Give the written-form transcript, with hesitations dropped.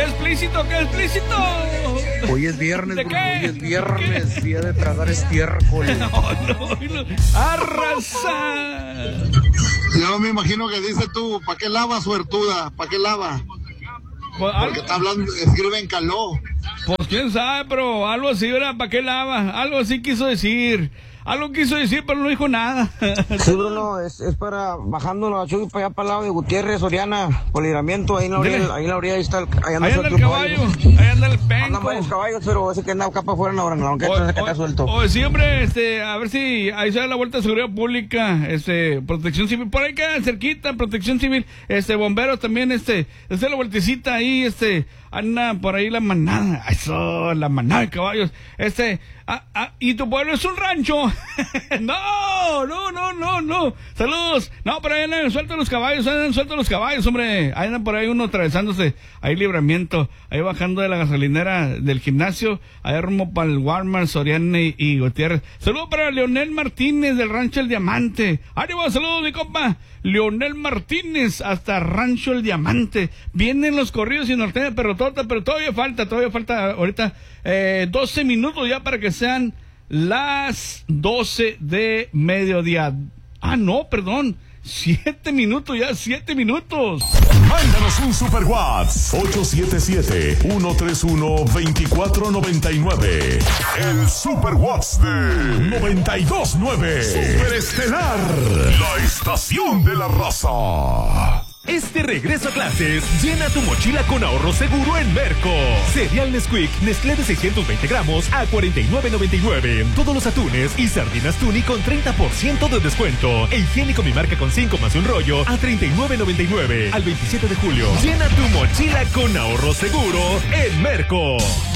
qué explícito, qué explícito! Hoy es viernes, ¿De Bruno, qué? hoy es viernes, día de tragar estiércol. No. ¡Arrasa! Yo me imagino que dice tú, ¿para qué lava, suertuda? ¿Para qué lava? Pues, Porque está hablando, escribe en caló. pues quién sabe, pero algo así, ¿verdad? ¿Para qué lava? Algo así quiso decir. Algo quiso decir, pero no dijo nada. Sí, Bruno, es para bajando la Chuy para allá para el lado de Gutiérrez, Soriana, por libramiento, ahí en la orilla, ahí está ahí anda el caballo, ahí anda el penco. Andan varios caballos, pero ese que anda acá para afuera, no, aunque se está suelto. Oye, sí, hombre, a ver si ahí se da la vuelta de seguridad pública, protección civil, por ahí queda cerquita, protección civil, bomberos también, la vueltecita ahí, anda por ahí la manada, eso, la manada de caballos, y tu pueblo es un rancho. No. Saludos. No, pero ahí andan sueltos los caballos, hombre. Ahí andan por ahí uno atravesándose, ahí libramiento, ahí bajando de la gasolinera del gimnasio, ahí rumbo para el Walmart, Soriana y Gutiérrez. Saludos para Leonel Martínez del Rancho El Diamante. ¡Ánimo! Saludos, mi compa. Leonel Martínez hasta Rancho El Diamante. Vienen los corridos y norteños, pero todavía falta ahorita 12 minutos ya para que sean las 12 de mediodía. Ah, no, perdón. 7 minutos ya, 7 minutos. Mándanos un super WhatsApp 877-131-2499. El super WhatsApp de 929. Super Estelar, la estación de la raza. Este regreso a clases, llena tu mochila con ahorro seguro en Merco. Cereal Nesquik, Nestlé de 620 gramos a $49.99. Todos los atunes y sardinas Tuni con 30% de descuento. E higiénico Mi Marca con 5 más un rollo a $39.99. Al 27 de julio, llena tu mochila con ahorro seguro en Merco.